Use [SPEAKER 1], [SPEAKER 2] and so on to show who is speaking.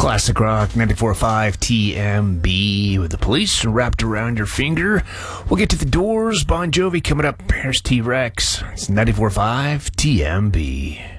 [SPEAKER 1] Classic Rock 94.5 TMB with the police wrapped around your finger. We'll get to the Doors, Bon Jovi coming up. Here's T-Rex. It's 94.5 TMB.